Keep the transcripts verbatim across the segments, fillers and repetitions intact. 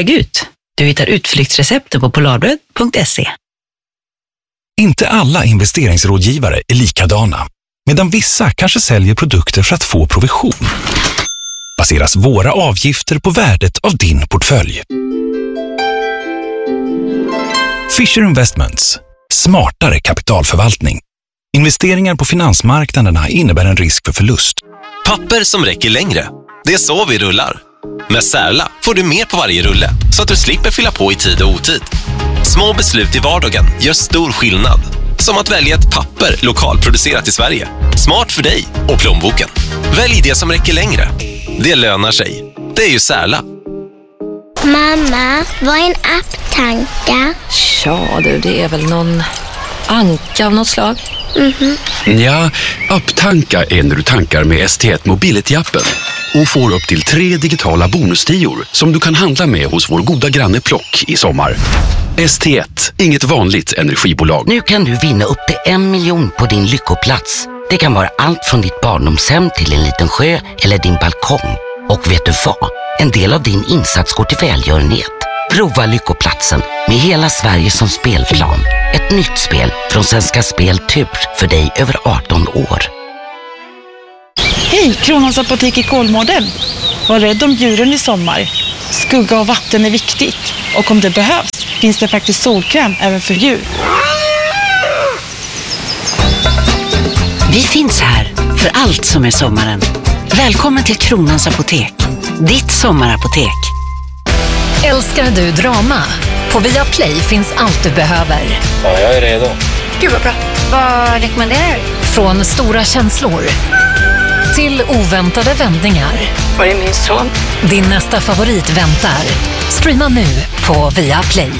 väg ut. Du hittar utflyktsrecepten på polarbröd punkt se. Inte alla investeringsrådgivare är likadana, medan vissa kanske säljer produkter för att få provision. Baseras våra avgifter på värdet av din portfölj. Fisher Investments. Smartare kapitalförvaltning. Investeringar på finansmarknaderna innebär en risk för förlust. Papper som räcker längre. Det är så vi rullar. Med Särla får du mer på varje rulle, så att du slipper fylla på i tid och otid. Små beslut i vardagen gör stor skillnad. Som att välja ett papper lokalproducerat i Sverige. Smart för dig och plånboken. Välj det som räcker längre. Det lönar sig. Det är ju Särla. Mamma, vad är en apptanka? Ja du, det är väl någon anka av något slag. Mhm. Ja, apptanka är när du tankar med S T ett Mobility-appen och får upp till tre digitala bonustior som du kan handla med hos vår goda granne Plock i sommar. S T ett, inget vanligt energibolag. Nu kan du vinna upp till en miljon på din lyckoplats. Det kan vara allt från ditt barndomshem till en liten sjö eller din balkong. Och vet du vad? En del av din insats går till välgörenhet. Prova lyckoplatsen med hela Sverige som spelplan. Ett nytt spel från Svenska Spel Tur för dig över arton år. Hej, Kronans Apotek i Kolmården. Var rädd om djuren i sommar. Skugga och vatten är viktigt. Och om det behövs finns det faktiskt solkräm även för djur. Vi finns här för allt som är sommaren. Välkommen till Kronans Apotek. Ditt sommarapotek. Älskar du drama? På Viaplay finns allt du behöver. Ja, jag är redo. Gud vad bra. Vad rekommenderar du? Från stora känslor till oväntade vändningar. Var är min son? Din nästa favorit väntar. Streama nu på Viaplay.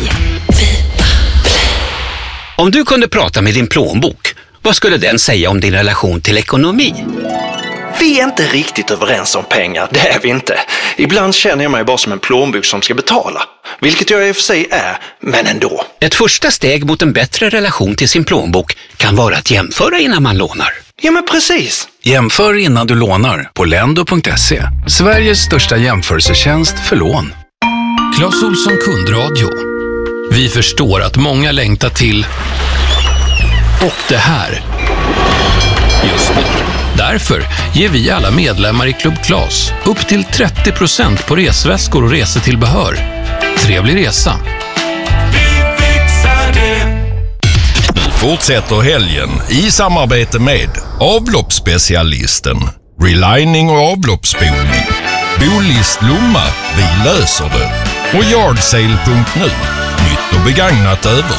Om du kunde prata med din plånbok, vad skulle den säga om din relation till ekonomi? Vi är inte riktigt överens om pengar, det är vi inte. Ibland känner jag mig bara som en plånbok som ska betala. Vilket jag i och för sig är, men ändå. Ett första steg mot en bättre relation till sin plånbok kan vara att jämföra innan man lånar. Ja, men precis. Jämför innan du lånar på lendo punkt se. Sveriges största jämförelsetjänst för lån. Clas Ohlson kundradio. Vi förstår att många längtar till och det här just nu. Därför ger vi alla medlemmar i Club Clas upp till trettio procent på resväskor och resetillbehör. Trevlig resa! Vi fixar det. Nu fortsätter helgen i samarbete med avloppsspecialisten, relining och avloppsspolning, Bolist Lomma, vi löser det, och Yardsale punkt nu, nytt och begagnat överskott.